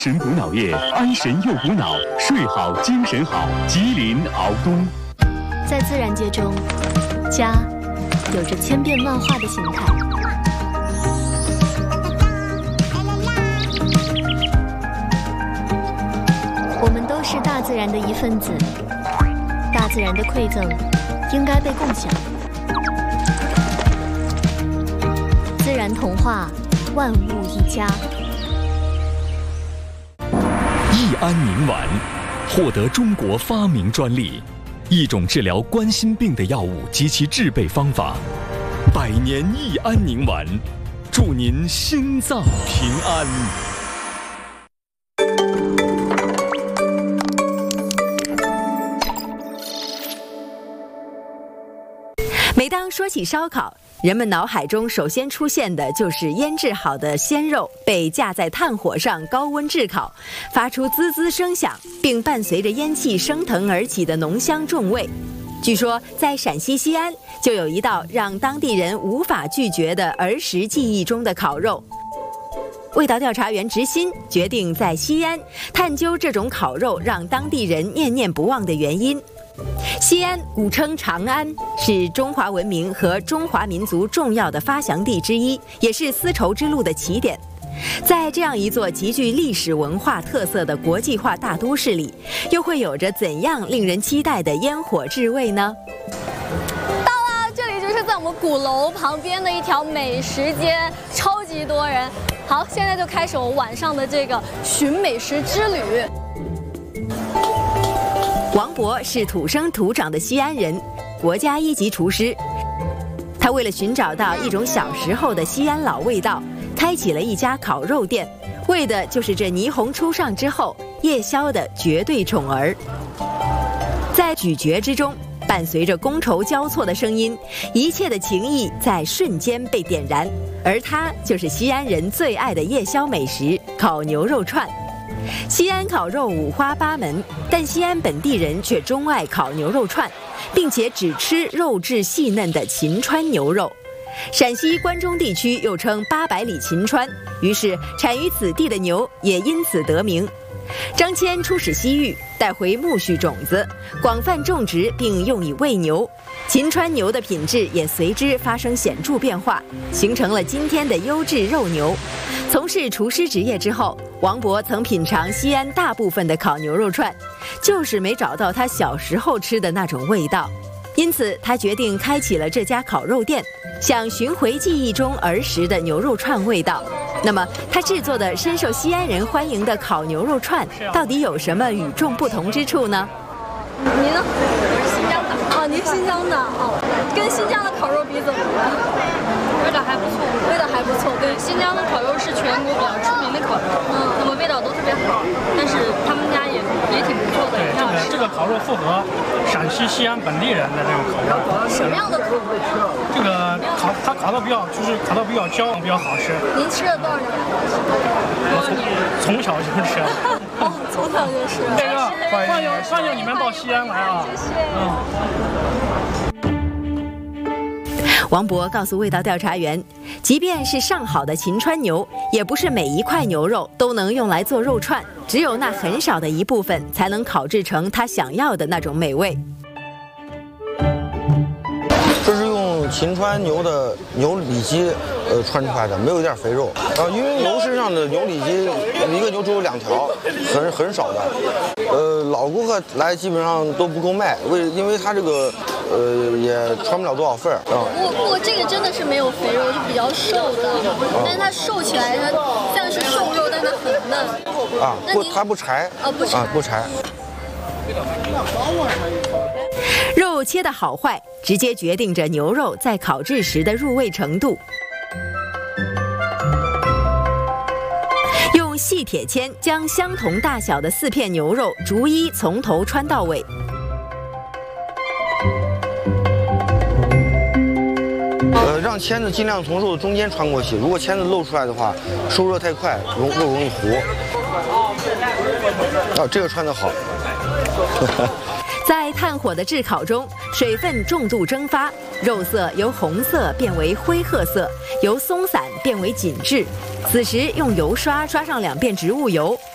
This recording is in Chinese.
神补脑液，安神又补脑，睡好精神好。吉林敖东， 在自然界中，家有着千变万化的形态。我们都是大自然的一份子，大自然的馈赠应该被共享。自然童话，万物一家。 益安宁丸获得中国发明专利，一种治疗冠心病的药物及其制备方法。100年益安宁丸，祝您心脏平安。 每当说起烧烤，人们脑海中首先出现的就是腌制好的鲜肉被架在炭火上高温炙烤，发出滋滋声响，并伴随着烟气升腾而起的浓香重味。据说在陕西西安就有一道让当地人无法拒绝的儿时记忆中的烤肉。味道调查员直心决定在西安探究这种烤肉让当地人念念不忘的原因。西安古称长安，是中华文明和中华民族重要的发祥地之一，也是丝绸之路的起点。在这样一座极具历史文化特色的国际化大都市里，又会有着怎样令人期待的烟火至味呢？ 到了，这里就是在我们鼓楼旁边的一条美食街，超级多人。好，现在就开始我晚上的这个寻美食之旅。 王博是土生土长的西安人，国家1级厨师。他为了寻找到一种小时候的西安老味道，开启了一家烤肉店，为的就是这霓虹初上之后夜宵的绝对宠儿。在咀嚼之中，伴随着觥筹交错的声音，一切的情谊在瞬间被点燃，而它就是西安人最爱的夜宵美食——烤牛肉串。西安烤肉五花八门，但西安本地人却钟爱烤牛肉串，并且只吃肉质细嫩的秦川牛肉。陕西关中地区又称800里秦川，于是产于此地的牛也因此得名。张骞出使西域，带回苜蓿种子，广泛种植并用以喂牛，秦川牛的品质也随之发生显著变化，形成了今天的优质肉牛。从事厨师职业之后，王博曾品尝西安大部分的烤牛肉串，就是没找到他小时候吃的那种味道。因此他决定开启了这家烤肉店，想寻回记忆中儿时的牛肉串味道。那么他制作的深受西安人欢迎的烤牛肉串到底有什么与众不同之处呢？ 你呢？我是新疆的。哦，您是新疆的。哦，跟新疆的烤肉比怎么样？ 味道还不错， 味道还不错。 对，新疆的烤肉是全国比较出名的烤肉，那么味道都特别好，但是他们家也挺不错的。 对，这个烤肉符合陕西西安本地人的这个口味。 什么样的烤肉？ 这个它烤的比较焦，比较好吃。 您吃了多少年？ 我从小就吃。 哦，从小就吃。 这个欢迎你们到西安来啊！ 谢谢。 王博告诉味道调查员，即便是上好的秦川牛，也不是每一块牛肉都能用来做肉串，只有那很少的一部分才能烤制成他想要的那种美味。 这是用秦川牛的牛里脊串出来的，没有一点肥肉。因为牛身上的牛里脊一个牛只有2条，很少的。老顾客来基本上都不够卖，因为它这个也穿不了多少份啊。 不过这个真的是没有肥肉，就比较瘦的，但是它瘦起来它像是瘦肉，但是它很嫩。 啊，它不柴。不柴。 肉切的好坏，直接决定着牛肉在烤制时的入味程度。用细铁签将相同大小的4片牛肉逐一从头穿到尾。 让签子尽量从肉的中间穿过去，如果签子露出来的话，受热太快，肉容易糊。这个穿得好。 在炭火的炙烤中，水分重度蒸发，肉色由红色变为灰褐色，由松散变为紧致。此时用油刷刷上2遍植物油，